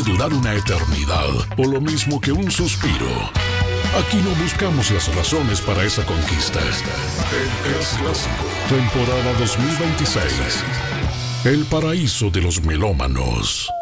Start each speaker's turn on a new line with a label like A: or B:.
A: durar una eternidad, o lo mismo que un suspiro. Aquí no buscamos las razones para esa conquista. El Clásico, temporada 2026. El paraíso de los melómanos.